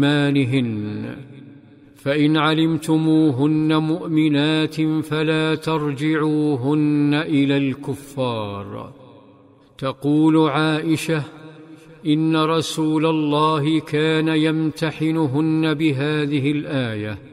إيمانهن، فإن علمتموهن مؤمنات فلا ترجعوهن إلى الكفار. تقول عائشة: إن رسول الله كان يمتحنهن بهذه الآية،